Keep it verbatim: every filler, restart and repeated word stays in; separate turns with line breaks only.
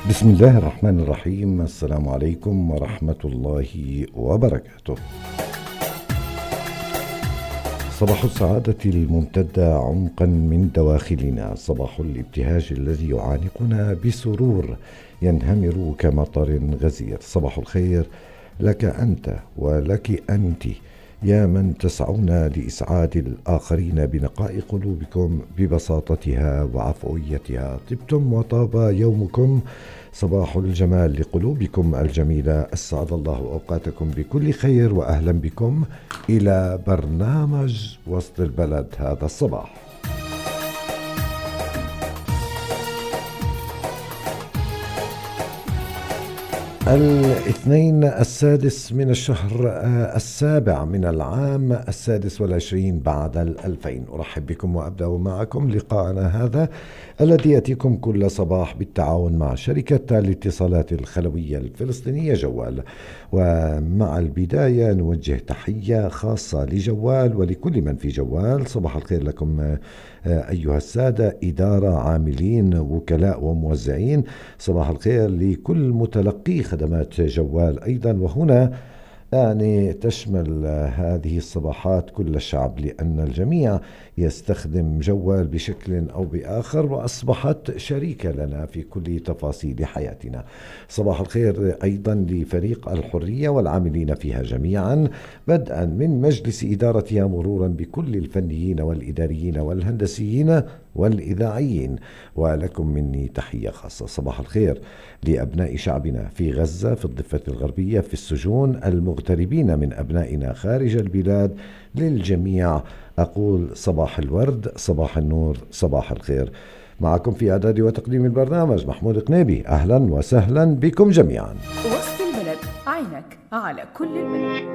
بسم الله الرحمن الرحيم. السلام عليكم ورحمة الله وبركاته. صباح السعادة الممتدة عمقا من دواخلنا، صباح الابتهاج الذي يعانقنا بسرور ينهمر كمطر غزير. صباح الخير لك أنت ولك أنت يا من تسعون لإسعاد الآخرين بنقاء قلوبكم ببساطتها وعفويتها. طبتم وطاب يومكم. صباح الجمال لقلوبكم الجميلة. أسعد الله أوقاتكم بكل خير، وأهلا بكم إلى برنامج وسط البلد هذا الصباح. الاثنين السادس من الشهر السابع من العام السادس والعشرين بعد الألفين. أرحب بكم وأبدأ معكم لقاءنا هذا الذي يأتيكم كل صباح بالتعاون مع شركة الاتصالات الخلوية الفلسطينية جوال. ومع البداية نوجه تحية خاصة لجوال ولكل من في جوال. صباح الخير لكم أيها السادة، إدارة، عاملين، وكلاء وموزعين. صباح الخير لكل متلقي خدمات جوال أيضا. وهنا يعني تشمل هذه الصباحات كل الشعب، لأن الجميع يستخدم جوال بشكل أو بآخر، وأصبحت شريكة لنا في كل تفاصيل حياتنا. صباح الخير أيضا لفريق الحرية والعاملين فيها جميعا، بدءا من مجلس إدارتها مرورا بكل الفنيين والإداريين والهندسيين والإذاعيين. ولكم مني تحية خاصة. صباح الخير لأبناء شعبنا في غزة، في الضفة الغربية، في السجون، المغتربين من أبنائنا خارج البلاد. للجميع أقول صباح الورد، صباح النور، صباح الخير. معكم في إعداد وتقديم البرنامج محمود قنيبي. أهلا وسهلا بكم جميعا.
وسط البلد، عينك على كل البلد.